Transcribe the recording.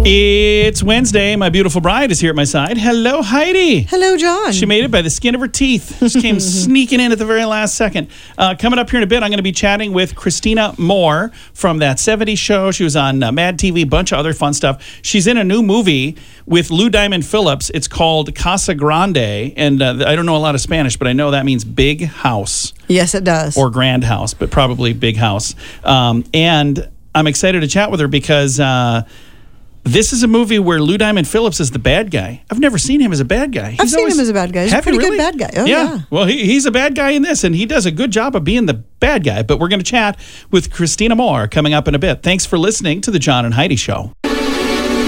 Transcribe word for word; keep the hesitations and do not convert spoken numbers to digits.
It's Wednesday. My beautiful bride is here at my side. Hello, Heidi. Hello, John. She made it by the skin of her teeth. Just came sneaking in at the very last second. Uh, coming up here in a bit, I'm going to be chatting with Christina Moore from That seventies Show. She was on uh, Mad T V, a bunch of other fun stuff. She's in a new movie with Lou Diamond Phillips. It's called Casa Grande, and uh, I don't know a lot of Spanish, but I know that means big house. Yes, it does. Or grand house, but probably big house. Um, and I'm excited to chat with her because... Uh, This is a movie where Lou Diamond Phillips is the bad guy. I've never seen him as a bad guy. He's I've seen always, him as a bad guy. He's a pretty really? good bad guy. Oh, yeah. yeah. Well, he, he's a bad guy in this, and he does a good job of being the bad guy. But we're going to chat with Christina Moore coming up in a bit. Thanks for listening to The John and Heidi Show.